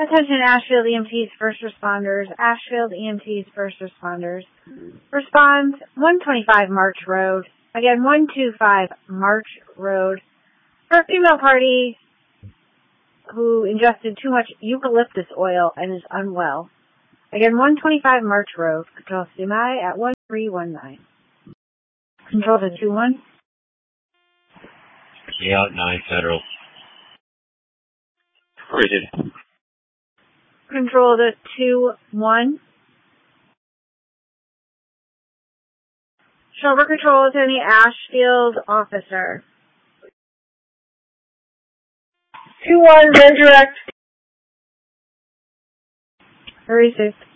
Attention Ashfield EMTs, first responders. Ashfield EMTs, first responders. Respond 125 March Road. Again, 125 March Road. For a female party who ingested too much eucalyptus oil and is unwell. Again, 125 March Road. Control CMI at 1319. Control to 2-1. Out 9 Federal. Rigid. Control to 2-1. Shoulder control to any Ashfield officer. 2-1, then direct. Very safe.